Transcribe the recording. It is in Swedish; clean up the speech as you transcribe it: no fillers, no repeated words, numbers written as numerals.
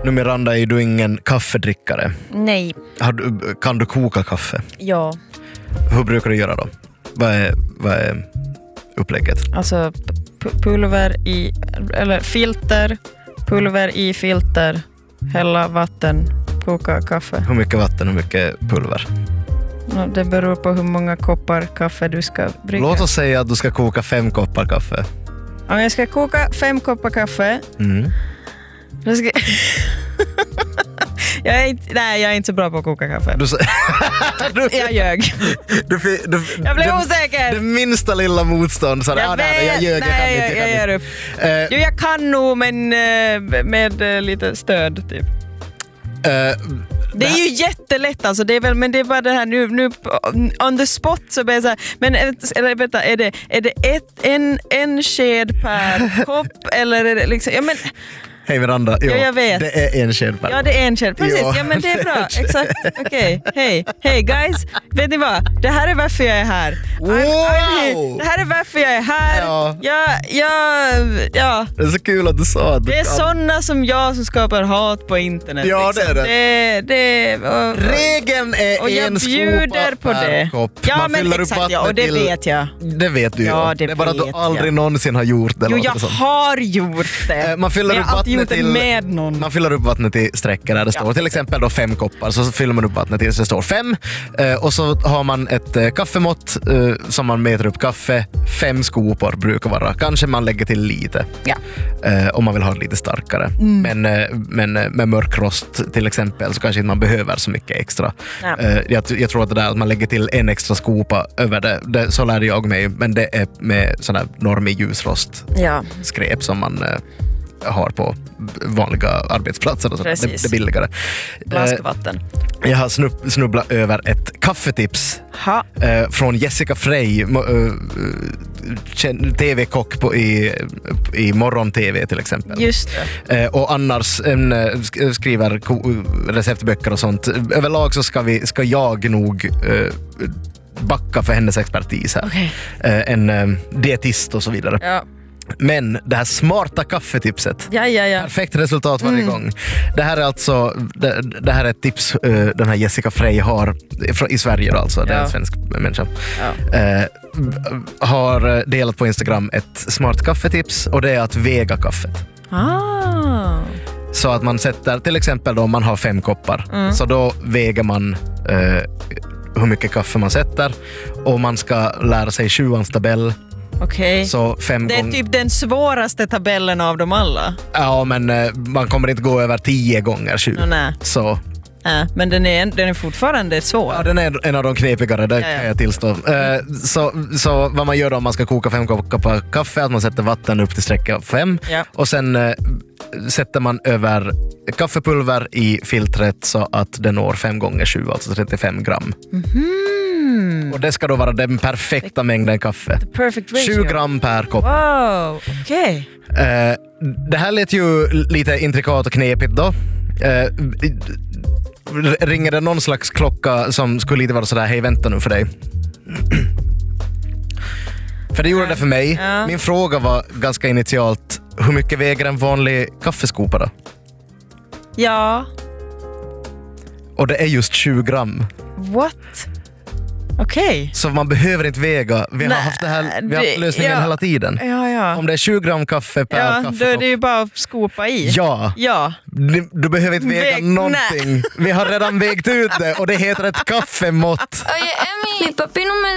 Nu Miranda, är du ingen kaffedrickare? Nej. Kan du koka kaffe? Ja. Hur brukar du göra då? Vad är upplägget? Alltså pulver i, eller filter, pulver i filter, hälla vatten, koka kaffe. Hur mycket vatten, hur mycket pulver? Det beror på hur många koppar kaffe du ska brygga. Låt oss säga att du ska koka 5 koppar kaffe. Om jag ska koka 5 koppar kaffe, då ska... jag är inte så bra på att koka kaffe. Jag ljög. Jag blev osäker. Det minsta lilla motstånd. Så jag ljög. Jag ger upp. Jo, jag kan nog, men med lite stöd typ. Det är ju jättelätt alltså, det är väl, men det är bara det här nu on the spot så blir det så här, men eller vänta, är det en sked per kopp eller är det liksom, ja men hej Miranda, ja, jag vet. Det är en sked per. Ja, det är en sked, precis, ja men det är bra, exakt, okej. Hej guys, vet ni vad? Det här är varför jag är här. Wow! Det här är varför jag är här. Ja. Det är så kul att du sa att det är sådana som jag som skapar hat på internet. Ja, liksom. Det är det. Regeln är och jag en bjuder på det. Kopp. Ja, man men exakt, ja, och det vet jag. Det vet du ja. Det är bara att du aldrig någonsin har gjort det. Jo, jag har gjort det. Man fyller upp vattnet till med någon. Man fyller upp vattnet i sträckor där det står till exempel då 5 koppar, så fyller man upp vattnet tills det står 5 och så har man ett kaffemått som man mäter upp kaffe. 5 skopor brukar vara. Kanske man lägger till lite om man vill ha det lite starkare. Men med mörk rost till exempel så kanske inte man behöver så mycket extra. Jag tror att det där att man lägger till en extra skopa över det så lärde jag mig, men det är med sån här normig ljusrost skräp som man har på vanliga arbetsplatser och sådär. Det är billigare. Flaskvatten. Jag har snubblat över ett kaffetips från Jessica Frey, tv-kock i morgon-tv till exempel. Just det. Och annars skriver receptböcker och sånt. Överlag så ska jag nog backa för hennes expertis här. Okay. En dietist och så vidare. Ja. Men det här smarta kaffetipset. Ja. Perfekt resultat varje gång. Det här är alltså det här är ett tips den här Jessica Frey har i Sverige då, alltså. Det är en svensk människa. Har delat på Instagram ett smart kaffetips och det är att väga kaffet. Så att man sätter till exempel då om man har 5 koppar så då väger man hur mycket kaffe man sätter och man ska lära sig 7ans tabell. Okej. Så det är typ den svåraste tabellen av dem alla. Ja, men man kommer inte gå över 10 gånger 7. Så. Men den är fortfarande svår. Ja, den är en av de knepigare, det kan jag tillstå. Så vad man gör då om man ska koka 5 koppar kaffe, att man sätter vatten upp till sträcka 5 och sen sätter man över kaffepulver i filtret så att det når 5 gånger 7, alltså 35 gram. Och det ska då vara den perfekta mängden kaffe. 7 gram per kopp. Wow, okej. Det här lät ju lite intrikat och knepigt då. Ringer det någon slags klocka som skulle lite vara sådär, hej vänta nu för dig. För det gjorde det för mig. Min fråga var ganska initialt, hur mycket väger en vanlig kaffeskopa då? Ja. Och det är just 20 gram. What? Okej. Så man behöver inte väga. Vi har haft lösningen hela tiden. Ja. Om det är 20 gram kaffe per kaffe. Då är det ju bara att skopa i. Ja. Du behöver inte väga någonting. Vi har redan vägt ut det och det heter ett kaffemått.